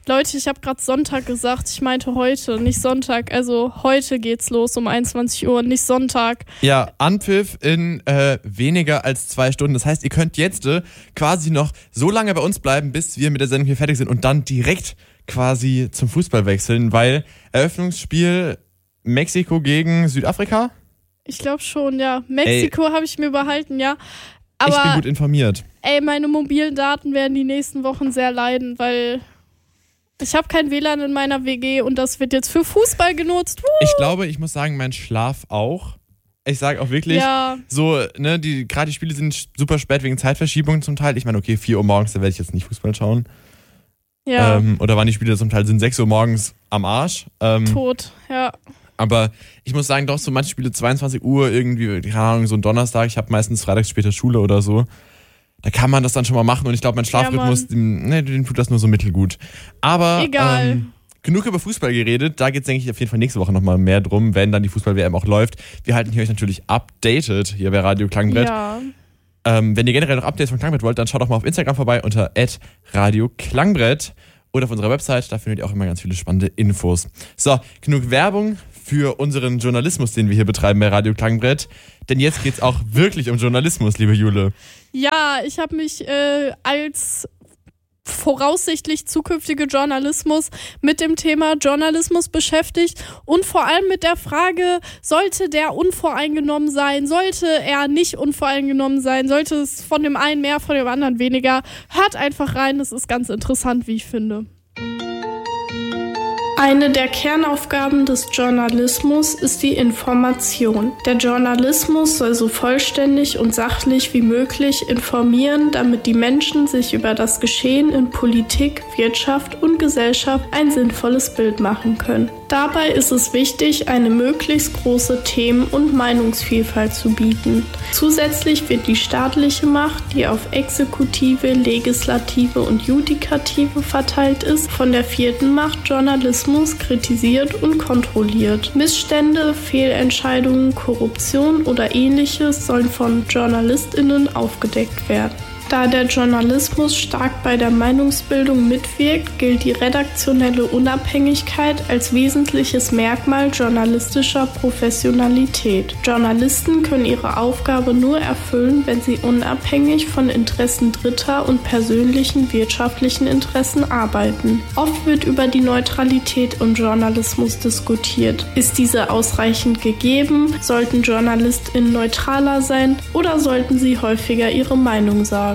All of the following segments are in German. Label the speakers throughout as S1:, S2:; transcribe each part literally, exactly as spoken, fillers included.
S1: Leute, ich habe gerade Sonntag gesagt. Ich meinte heute, nicht Sonntag. Also heute geht's los um einundzwanzig Uhr, nicht Sonntag.
S2: Ja, Anpfiff in äh, weniger als zwei Stunden. Das heißt, ihr könnt jetzt äh, quasi noch so lange bei uns bleiben, bis wir mit der Sendung hier fertig sind und dann direkt quasi zum Fußball wechseln, weil Eröffnungsspiel Mexiko gegen Südafrika?
S1: Ich glaube schon, ja. Mexiko habe ich mir behalten, ja. Aber,
S2: ich bin gut informiert.
S1: Ey, meine mobilen Daten werden die nächsten Wochen sehr leiden, weil ich habe kein W L A N in meiner W G und das wird jetzt für Fußball genutzt. Woo!
S2: Ich glaube, ich muss sagen, mein Schlaf auch. Ich sage auch wirklich,
S1: ja.
S2: so, ne, die, gerade die Spiele sind super spät wegen Zeitverschiebung zum Teil. Ich meine, okay, vier Uhr morgens, da werde ich jetzt nicht Fußball schauen.
S1: Ja.
S2: Ähm, oder wann die Spiele zum Teil sind, sechs Uhr morgens am Arsch. Ähm,
S1: Tot, ja.
S2: Aber ich muss sagen, doch, so manche Spiele zweiundzwanzig Uhr irgendwie, keine Ahnung, so ein Donnerstag, ich habe meistens freitags später Schule oder so. Da kann man das dann schon mal machen und ich glaube, mein Schlafrhythmus, ja, dem, ne, dem tut das nur so mittelgut. Aber
S1: egal.
S2: Ähm, genug über Fußball geredet, da geht es, denke ich, auf jeden Fall nächste Woche nochmal mehr drum, wenn dann die Fußball-W M auch läuft. Wir halten hier euch natürlich updated hier bei Radio Klangbrett.
S1: Ja.
S2: Ähm, wenn ihr generell noch Updates von Klangbrett wollt, dann schaut doch mal auf Instagram vorbei unter at radio klangbrett oder auf unserer Website, da findet ihr auch immer ganz viele spannende Infos. So, genug Werbung für unseren Journalismus, den wir hier betreiben bei Radio Klangbrett, denn jetzt geht's auch wirklich um Journalismus, liebe Jule.
S1: Ja, ich habe mich äh, als voraussichtlich zukünftige Journalismus mit dem Thema Journalismus beschäftigt und vor allem mit der Frage, sollte der unvoreingenommen sein, sollte er nicht unvoreingenommen sein, sollte es von dem einen mehr, von dem anderen weniger. Hört einfach rein, das ist ganz interessant, wie ich finde. Eine der Kernaufgaben des Journalismus ist die Information. Der Journalismus soll so vollständig und sachlich wie möglich informieren, damit die Menschen sich über das Geschehen in Politik, Wirtschaft und Gesellschaft ein sinnvolles Bild machen können. Dabei ist es wichtig, eine möglichst große Themen- und Meinungsvielfalt zu bieten. Zusätzlich wird die staatliche Macht, die auf Exekutive, Legislative und Judikative verteilt ist, von der vierten Macht Journalismus kritisiert und kontrolliert. Missstände, Fehlentscheidungen, Korruption oder Ähnliches sollen von JournalistInnen aufgedeckt werden. Da der Journalismus stark bei der Meinungsbildung mitwirkt, gilt die redaktionelle Unabhängigkeit als wesentliches Merkmal journalistischer Professionalität. Journalisten können ihre Aufgabe nur erfüllen, wenn sie unabhängig von Interessen Dritter und persönlichen wirtschaftlichen Interessen arbeiten. Oft wird über die Neutralität im Journalismus diskutiert. Ist diese ausreichend gegeben? Sollten JournalistInnen neutraler sein oder sollten sie häufiger ihre Meinung sagen?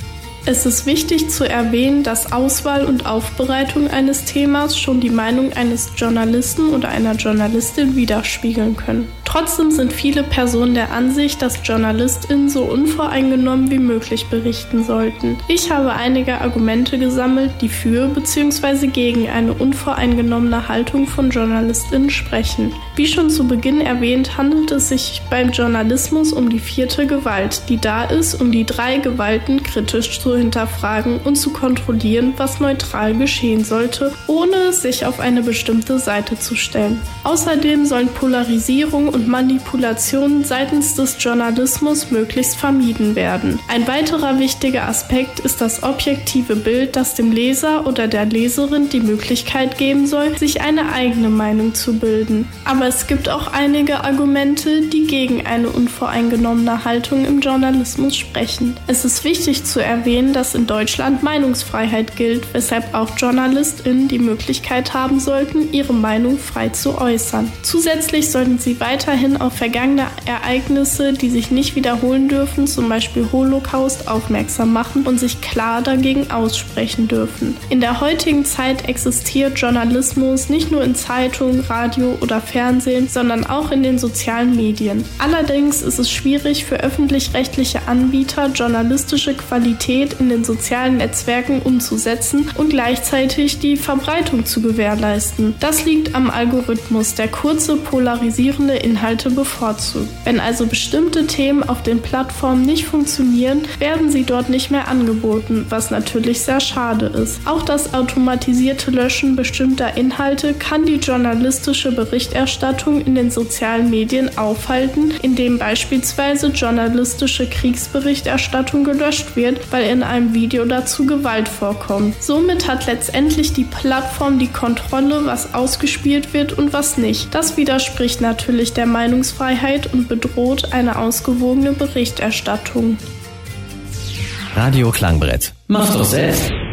S1: Es ist wichtig zu erwähnen, dass Auswahl und Aufbereitung eines Themas schon die Meinung eines Journalisten oder einer Journalistin widerspiegeln können. Trotzdem sind viele Personen der Ansicht, dass JournalistInnen so unvoreingenommen wie möglich berichten sollten. Ich habe einige Argumente gesammelt, die für bzw. gegen eine unvoreingenommene Haltung von JournalistInnen sprechen. Wie schon zu Beginn erwähnt, handelt es sich beim Journalismus um die vierte Gewalt, die da ist, um die drei Gewalten kritisch zu hinterfragen und zu kontrollieren, was neutral geschehen sollte, ohne sich auf eine bestimmte Seite zu stellen. Außerdem sollen Polarisierung und Manipulationen seitens des Journalismus möglichst vermieden werden. Ein weiterer wichtiger Aspekt ist das objektive Bild, das dem Leser oder der Leserin die Möglichkeit geben soll, sich eine eigene Meinung zu bilden. Aber es gibt auch einige Argumente, die gegen eine unvoreingenommene Haltung im Journalismus sprechen. Es ist wichtig zu erwähnen, dass in Deutschland Meinungsfreiheit gilt, weshalb auch JournalistInnen die Möglichkeit haben sollten, ihre Meinung frei zu äußern. Zusätzlich sollten sie weiterhin auf vergangene Ereignisse, die sich nicht wiederholen dürfen, zum Beispiel Holocaust, aufmerksam machen und sich klar dagegen aussprechen dürfen. In der heutigen Zeit existiert Journalismus nicht nur in Zeitungen, Radio oder Fernsehen, sondern auch in den sozialen Medien. Allerdings ist es schwierig für öffentlich-rechtliche Anbieter, journalistische Qualität in den sozialen Netzwerken umzusetzen und gleichzeitig die Verbreitung zu gewährleisten. Das liegt am Algorithmus, der kurze, polarisierende Inhalte bevorzugt. Wenn also bestimmte Themen auf den Plattformen nicht funktionieren, werden sie dort nicht mehr angeboten, was natürlich sehr schade ist. Auch das automatisierte Löschen bestimmter Inhalte kann die journalistische Berichterstattung Berichterstattung in den sozialen Medien aufhalten, indem beispielsweise journalistische Kriegsberichterstattung gelöscht wird, weil in einem Video dazu Gewalt vorkommt. Somit hat letztendlich die Plattform die Kontrolle, was ausgespielt wird und was nicht. Das widerspricht natürlich der Meinungsfreiheit und bedroht eine ausgewogene Berichterstattung.
S3: Radio Klangbrett. Macht doch selbst.